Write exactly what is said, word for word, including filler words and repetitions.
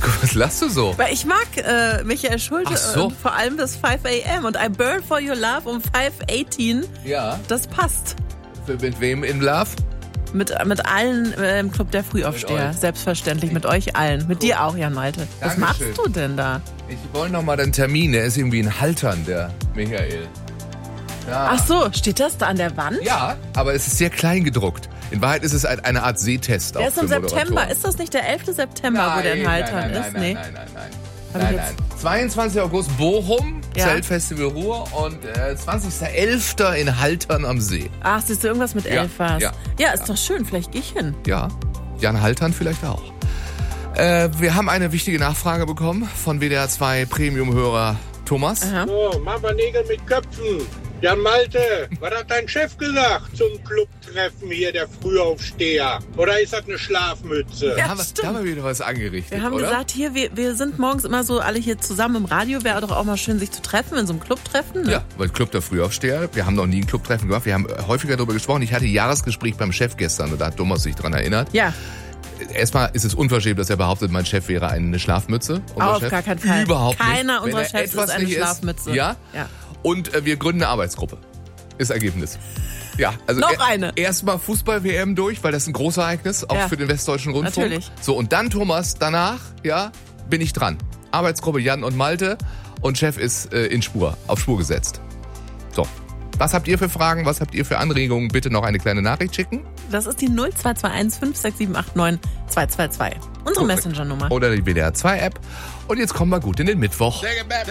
was lachst du so? Weil ich mag äh, Michael Schulte Ach so. und vor allem bis five a.m. und I burn for your love um five achtzehn. Ja. Das passt. Für, mit wem in Love? Mit, mit allen äh, im Club der Frühaufsteher. Mit euch. Selbstverständlich, mit euch allen. Mit dir auch, Jan Malte. Was Dankeschön. machst du denn da? Ich wollte noch mal den Termin. Der ist irgendwie in Haltern, der Michael. Ja. Ach so, steht das da an der Wand? Ja, aber es ist sehr klein gedruckt. In Wahrheit ist es ein, eine Art Sehtest. Der auch ist im für September. Moderatoren. Ist das nicht der elfte September, nein, wo der in Haltern nein, nein, ist? Nein, nee. nein, nein, nein. Hab Nein, ich nein. jetzt- zweiundzwanzigster August Bochum, Ja. Zeltfestival Ruhr und äh, zwanzigster elfter in Haltern am See. Ach, siehst du, irgendwas mit Ja, elf war's. ja, ja, ist doch schön. Vielleicht gehe ich hin. Ja, Jan Haltern vielleicht auch. Äh, wir haben eine wichtige Nachfrage bekommen von W D R zwei Premium-Hörer Thomas. Aha. So, machen wir Nägel mit Köpfen. Jan Malte, was hat dein Chef gesagt zum Clubtreffen hier, der Frühaufsteher? Oder ist das eine Schlafmütze? Ja, da, haben wir, stimmt. da haben wir wieder was angerichtet, Wir haben oder? gesagt, hier, wir, wir sind morgens immer so alle hier zusammen im Radio. Wäre doch auch mal schön, sich zu treffen in so einem Clubtreffen. Ne? Ja, weil Club der Frühaufsteher, wir haben noch nie ein Clubtreffen gemacht, wir haben häufiger darüber gesprochen. Ich hatte ein Jahresgespräch beim Chef gestern und da hat Thomas sich dran erinnert. Ja, Erstmal ist es unverschämt, dass er behauptet, mein Chef wäre eine Schlafmütze. Unser auf Chef. gar keinen Fall. Überhaupt nicht. Keiner Wenn unserer er Chefs etwas ist eine nicht Schlafmütze. Ja? Ja. Und äh, wir gründen eine Arbeitsgruppe. Ist Ergebnis. Ja, also Noch er- eine. Erstmal Fußball-W M durch, weil das ist ein großes Ereignis, auch Ja. für den Westdeutschen Rundfunk. Natürlich. So, und dann, Thomas, danach, ja, bin ich dran. Arbeitsgruppe Jan und Malte und Chef ist äh, in Spur, auf Spur gesetzt. So. Was habt ihr für Fragen? Was habt ihr für Anregungen? Bitte noch eine kleine Nachricht schicken. Das ist die null zwei zwei eins fünf sechs sieben acht neun zwei zwei zwei. Unsere Messenger-Nummer. Oder die W D R zwei App. Und jetzt kommen wir gut in den Mittwoch. Säge, bäm,